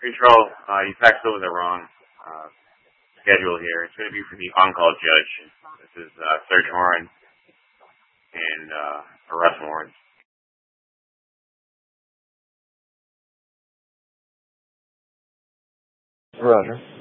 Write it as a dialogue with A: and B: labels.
A: Control, you faxed over the wrong schedule here. It's going to be for the on-call judge. This is search warrant and arrest warrant.
B: Roger.